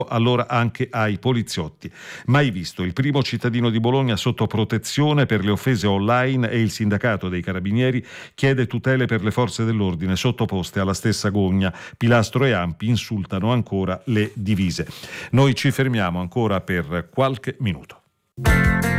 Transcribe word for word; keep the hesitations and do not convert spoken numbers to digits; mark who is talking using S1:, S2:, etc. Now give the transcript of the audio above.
S1: allora anche ai poliziotti. Mai visto. Il primo cittadino di Bologna sotto protezione per le offese online e il sindacato dei carabinieri chiede tutele per le forze dell'ordine sottoposte alla stessa gogna. Pilastro e Ampi insultano ancora le divise. Noi ci fermiamo ancora per qualche minuto.